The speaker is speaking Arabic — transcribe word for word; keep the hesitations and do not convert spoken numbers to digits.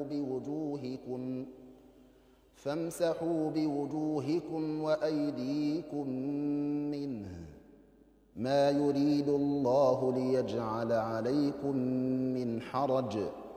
بوجوهكم فامسحوا بوجوهكم وأيديكم منه ما يريد الله ليجعل عليكم من حرج